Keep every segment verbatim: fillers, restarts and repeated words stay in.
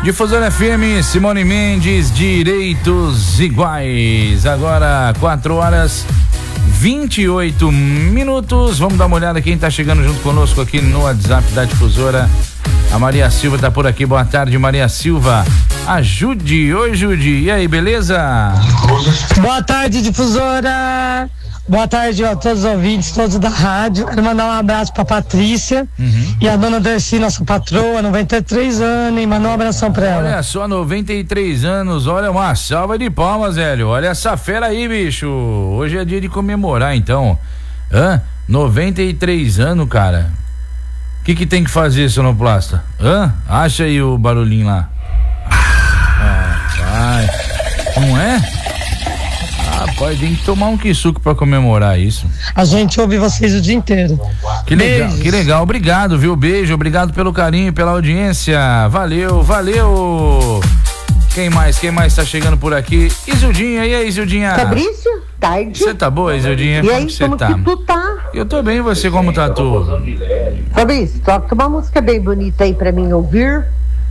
Difusora F M, Simone Mendes, Direitos Iguais. Agora, quatro horas vinte e oito minutos. Vamos dar uma olhada quem tá chegando junto conosco aqui no WhatsApp da Difusora. A Maria Silva tá por aqui. Boa tarde, Maria Silva. Ajude, oi Judy. E aí, beleza? Boa tarde, Difusora. Boa tarde a todos os ouvintes, todos da rádio. Quero mandar um abraço pra Patrícia uhum. e a dona Dercy, nossa patroa, noventa e três anos, e mandar um abração pra ela. Olha só, noventa e três anos, olha, uma salva de palmas, velho. Olha essa fera aí, bicho. Hoje é dia de comemorar, então. Hã? noventa e três anos, cara. O que que tem que fazer, sonoplasta? Hã? Acha aí o barulhinho lá. Ah, vai. Não é? Rapaz, tem que tomar um quisuco pra comemorar isso. A gente ouve vocês o dia inteiro. Que legal, Beijos. Que legal, obrigado, viu? Beijo, obrigado pelo carinho, pela audiência. Valeu, valeu. Quem mais, quem mais tá chegando por aqui? Isildinha, e aí, Isildinha? Fabrício, tarde. Você tá boa, Isildinha? E aí, você como tá? que tu tá? Eu tô bem, você como tá tu? Fabrício, toca uma música bem bonita aí pra mim ouvir.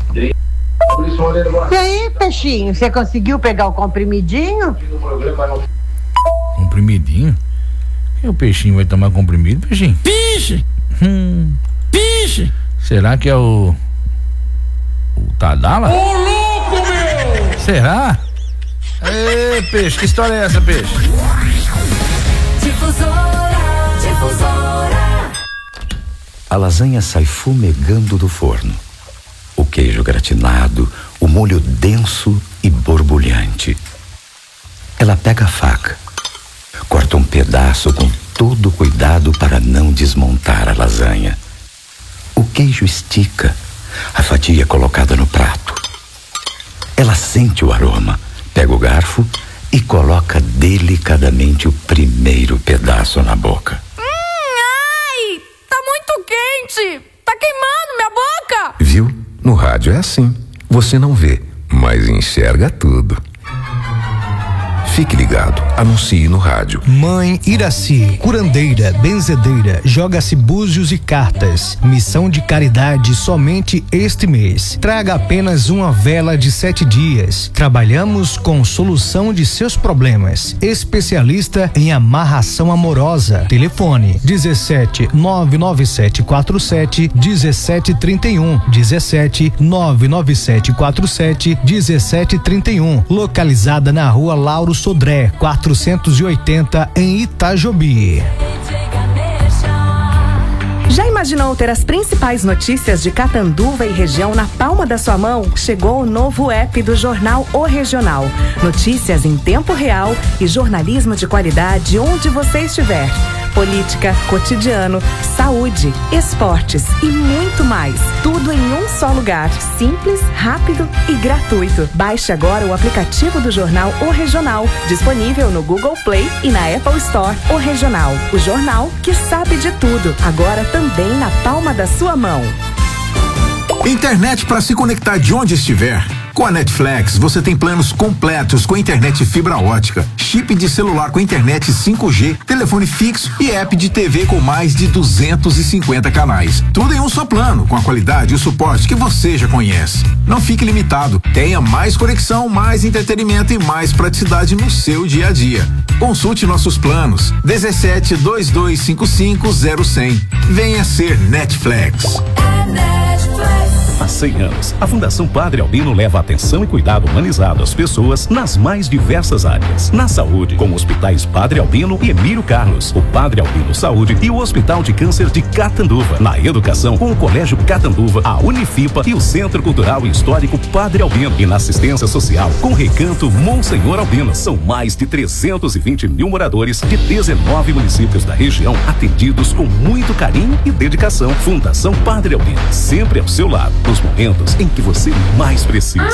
E aí, peixinho, você conseguiu pegar o comprimidinho? Comprimidinho? E o peixinho vai tomar comprimido, peixinho? Piche! Hum. Piche! Será que é o... o Tadala? Ô, louco, meu! Será? Ê, peixe, que história é essa, peixe? Difusora, Difusora. A lasanha sai fumegando do forno. O queijo gratinado, o molho denso e borbulhante. Ela pega a faca, corta um pedaço com todo cuidado para não desmontar a lasanha. O queijo estica, a fatia é colocada no prato. Ela sente o aroma, pega o garfo e coloca delicadamente o primeiro pedaço na boca. Hum, ai, tá muito quente, tá queimando minha boca. Viu? No rádio é assim. Você não vê, mas enxerga tudo. Fique ligado, anuncie no rádio. Mãe Iraci, curandeira, benzedeira, joga-se búzios e cartas. Missão de caridade somente este mês. Traga apenas uma vela de sete dias. Trabalhamos com solução de seus problemas. Especialista em amarração amorosa. Telefone dezessete nove nove sete quatro sete dezessete trinta e um. dezessete nove nove sete quatro sete dezessete trinta e um. Localizada na rua Lauro Sodré, quatrocentos e oitenta, em Itajobi. Já imaginou ter as principais notícias de Catanduva e região na palma da sua mão? Chegou o novo app do Jornal O Regional. Notícias em tempo real e jornalismo de qualidade onde você estiver. Política, cotidiano, saúde, esportes e muito mais. Tudo em um só lugar. Simples, rápido e gratuito. Baixe agora o aplicativo do Jornal O Regional. Disponível no Google Play e na Apple Store. O Regional, o jornal que sabe de tudo. Agora também na palma da sua mão. Internet para se conectar de onde estiver. Com a Netflix, você tem planos completos com internet fibra ótica, chip de celular com internet cinco G, telefone fixo e app de T V com mais de duzentos e cinquenta canais. Tudo em um só plano, com a qualidade e o suporte que você já conhece. Não fique limitado. Tenha mais conexão, mais entretenimento e mais praticidade no seu dia a dia. Consulte nossos planos. dezessete dois dois cinco cinco zero cem. Venha ser Netflix. Há cem anos, a Fundação Padre Albino leva atenção e cuidado humanizado às pessoas nas mais diversas áreas. Na saúde, com hospitais Padre Albino e Emílio Carlos, o Padre Albino Saúde e o Hospital de Câncer de Catanduva. Na educação, com o Colégio Catanduva, a Unifipa e o Centro Cultural e Histórico Padre Albino. E na assistência social, com o Recanto Monsenhor Albino. São mais de trezentos e vinte mil moradores de dezenove municípios da região atendidos com muito carinho e dedicação. Fundação Padre Albino, sempre ao seu lado, nos momentos em que você mais precisa.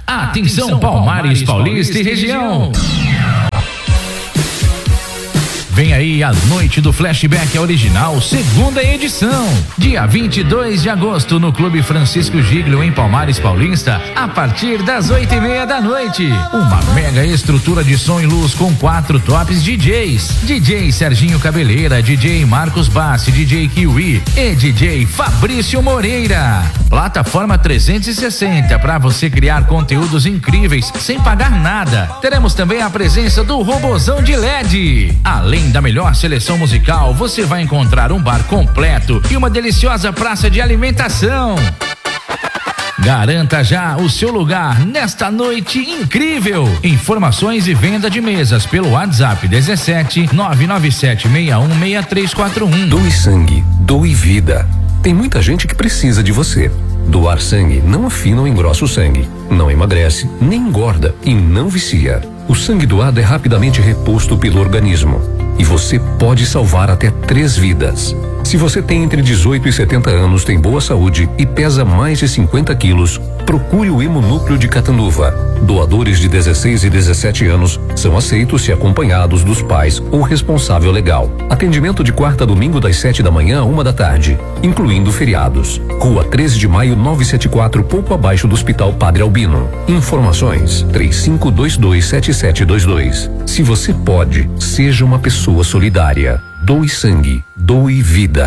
Atenção, Palmares, Paulista e região. Vem aí a noite do Flashback Original, segunda edição. Dia vinte e dois de agosto no Clube Francisco Giglio, em Palmares Paulista, a partir das oito e meia da noite. Uma mega estrutura de som e luz com quatro tops D Js. D J Serginho Cabeleira, D J Marcos Bassi, D J Kiwi e D J Fabrício Moreira. Plataforma trezentos e sessenta para você criar conteúdos incríveis sem pagar nada. Teremos também a presença do Robozão de L E D. Além da melhor seleção musical, você vai encontrar um bar completo e uma deliciosa praça de alimentação. Garanta já o seu lugar nesta noite incrível. Informações e venda de mesas pelo WhatsApp dezessete nove nove sete seis um seis três quatro um. Doe sangue, doe vida. Tem muita gente que precisa de você. Doar sangue não afina ou engrossa o sangue, não emagrece, nem engorda e não vicia. O sangue doado é rapidamente reposto pelo organismo e você pode salvar até três vidas. Se você tem entre dezoito e setenta anos, tem boa saúde e pesa mais de cinquenta quilos, procure o Hemonúcleo de Catanduva. Doadores de dezesseis e dezessete anos são aceitos se acompanhados dos pais ou responsável legal. Atendimento de quarta a domingo das sete da manhã a uma da tarde, incluindo feriados. Rua treze de maio novecentos e setenta e quatro, pouco abaixo do Hospital Padre Albino. Informações três cinco dois dois sete sete dois dois. Se você pode, seja uma pessoa solidária. Doe sangue, doe vida.